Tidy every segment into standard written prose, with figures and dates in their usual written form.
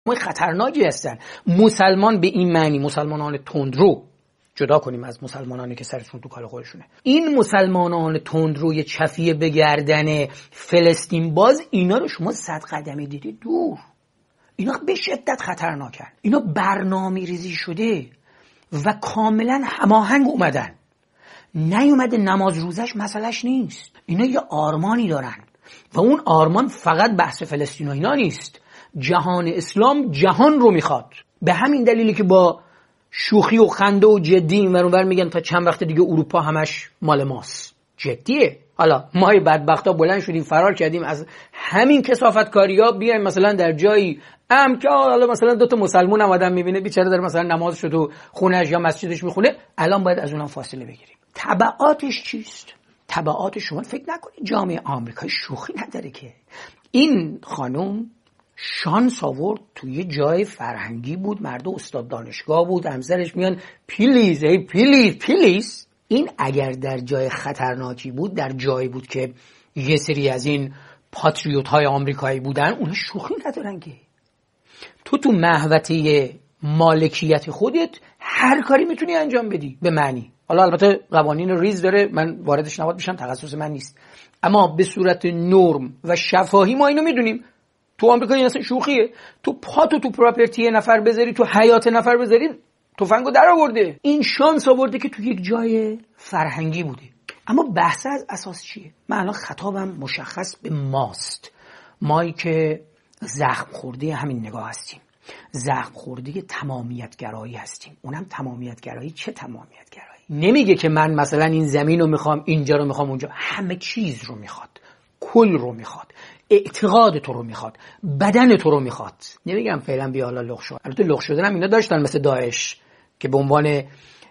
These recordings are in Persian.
خطرناکی هستن. مسلمان به این معنی، مسلمانان تندرو جدا کنیم از مسلمانانی که سرشون تو کار خودشونه، این مسلمانان تندروی چفیه به گردن فلسطین باز، اینا رو شما 100 قدمی دیدید دور، اینا به شدت خطرناکن. اینا برنامه ریزی شده و کاملا هماهنگ اومدن. نیومده نماز روزش مسئلهش نیست، اینا یه آرمانی دارن و اون آرمان فقط بحث فلسطین و اینا نیست، جهان اسلام جهان رو میخواد. به همین دلیلی که با شوخی و خنده و جدی این ور اون ور میگن تا چند وقت دیگه اروپا همش مال ماست. جدیه. حالا ما بدبختا بلند شدیم فرار کردیم از همین کثافتکاری‌ها، بیایم مثلا در جایی که حالا مثلا 2 تا مسلمان هم آدم میبینه بیچاره داره مثلا نمازشو تو خونه‌اش یا مسجدش میخونه، الان باید از اونم فاصله بگیریم. تبعاتش چیست؟ تبعاتش شما فکر نکنید جامعه آمریکایی شوخی نداره که. این خانم شانس آورد توی یه جای فرهنگی بود، مرد استاد دانشگاه بود، همسرش میان پلیز پلیز. این اگر در جای خطرناکی بود، در جایی بود که یه سری از این پاتریوت های آمریکایی بودن، اونها شوخی ندارن که. تو محوطه مالکیت خودت هر کاری میتونی انجام بدی به معنی. حالا البته قوانین ریز داره، من واردش نباید بشم، تخصص من نیست، اما به صورت نرم و شفاهی ما اینو میدونیم. تو آمریکا این اصلا شوخیه، تو پاتو تو پراپرتی نفر بذاری، تو حیات نفر بذاری، تفنگو در آورده. این شانس آورده که تو یک جای فرهنگی بوده. اما بحث از اساس چیه؟ من الان خطابم مشخص به ماست، مایی که زخم خورده همین نگاه هستیم، زخم خورده تمامیت گرایی هستیم. اونم تمامیت گرایی. چه تمامیت گرایی؟ نمیگه که من مثلا این زمین رو میخوام، اینجا رو میخوام، اونجا. همه چیز رو میخواد، کل رو میخواد، اعتقاد تو رو میخواد، بدن تو رو میخواد. نمیگم فعلا بیا حالا لخ شو. البته لخ شدن هم اینا داشتن مثل داعش که به عنوان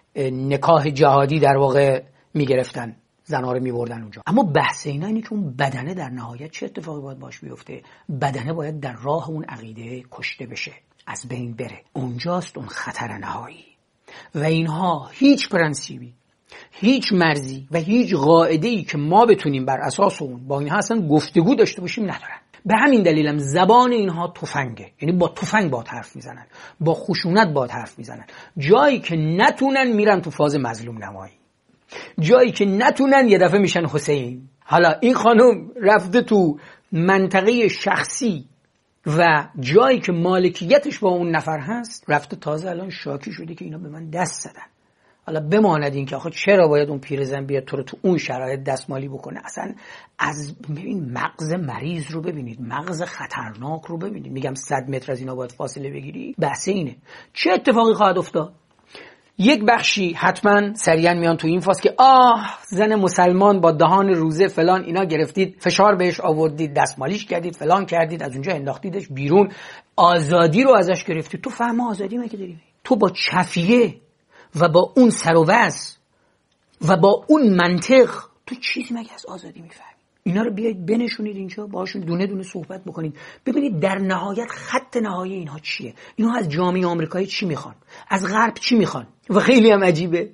نکاح جهادی در واقع میگرفتن زنها رو میبردن اونجا. اما بحث اینا اینه که اون بدنه در نهایت چه اتفاقی باید باش بیفته؟ بدنه باید در راه اون عقیده کشته بشه، از بین بره. اونجاست اون خطر نهایی. و اینها هیچ پرنسیبی، هیچ مرزی و هیچ قاعده‌ای که ما بتونیم بر اساس اون با اینها اصلا گفتگو داشته باشیم ندارن. به همین دلیلم زبان اینها تفنگه، یعنی با تفنگ باد حرف میزنن، با خشونت باد حرف میزنن. جایی که نتونن میرن تو فاز مظلوم نمایی، جایی که نتونن یه دفعه میشن حسین. حالا این خانم رفته تو منطقه شخصی و جایی که مالکیتش با اون نفر هست، رفته تازه الان شاکی شده که اینا به من دست زدن. حالا بماند این که آخه چرا باید اون پیرزن بیاد تو رو تو اون شرایط دستمالی بکنه؟ اصلا از ببین مغز مریض رو ببینید، مغز خطرناک رو ببینید. میگم 100 متر از اینا باید فاصله بگیری. بحث اینه چه اتفاقی خواهد افتاد. یک بخشی حتما سریعا میان تو این فاز که زن مسلمان با دهان روزه فلان اینا گرفتید، فشار بهش آوردید، دستمالیش کردید، فلان کردید، از اونجا انداختیدش بیرون، آزادی رو ازش گرفتید. تو فهم آزادی مگه داری؟ تو با چفیه و با اون سر و وضع و با اون منطق تو چیزی مگه از آزادی میفهمی؟ اینا رو بیایید بنشونید اینجا، باهاشون دونه دونه صحبت بکنید، ببینید در نهایت خط نهایی اینها چیه. اینها از جامعه آمریکایی چی میخوان، از غرب چی میخوان. و خیلی هم عجیبه،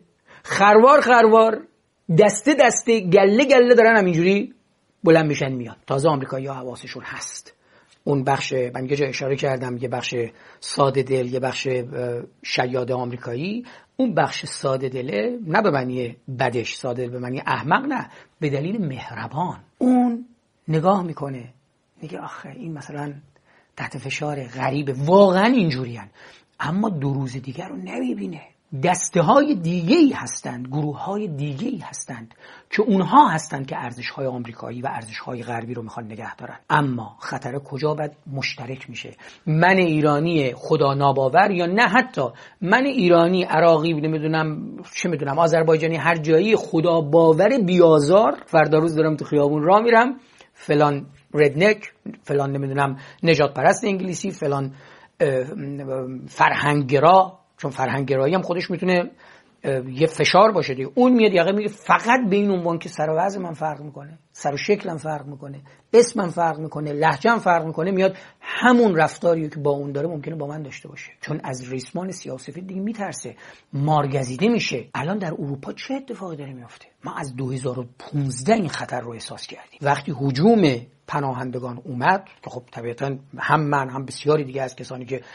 خروار دسته دسته گله گله دارن همینجوری بلند میشن میاد. تازه آمریکایی‌ها حواسشون هست. اون بخش من یه جا اشاره کردم، یه بخش ساده دل، یه بخش شیاد آمریکایی. اون بخش ساده دله نه به معنی بدش، ساده دل به معنی احمق، نه، به دلیل مهربان. اون نگاه میکنه میگه آخه این مثلا تحت فشار، غریبه، واقعا اینجورین، اما 2 روز دیگر رو نمیبینه. دسته های دیگه‌ای هستند، گروه های دیگه‌ای هستند که اونها هستند که ارزش های آمریکایی و ارزش های غربی رو میخوان نگه دارن. اما خطر کجا باید مشترک میشه؟ من ایرانی خدا ناباور، یا نه حتی من ایرانی، عراقی، نمیدونم چه میدونم، آذربایجانی، هر جایی خدا باور بیازار، فردا روز دارم تو خیابون راه میرم، فلان ردنک، فلان نمیدونم نجات پرست انگلیسی، فلان فرهنگگرا، چون فرهنگگرایی هم خودش میتونه یه فشار باشه دیگه. اون میاد یقه میگه فقط به این عنوان که سر و وضع من فرق میکنه، سر و شکلم فرق میکنه، اسمم فرق میکنه، لهجه‌ام فرق میکنه، میاد همون رفتاریو که با اون داره ممکنه با من داشته باشه، چون از ریسمان سیاه‌وسفید دیگه میترسه، مارگزیده میشه. الان در اروپا چه اتفاقی داره میفته؟ ما از 2015 این خطر رو احساس کردیم. وقتی هجوم پناهندگان اومد که خب طبیعتاً هم من هم بسیاری دیگه از کسانی که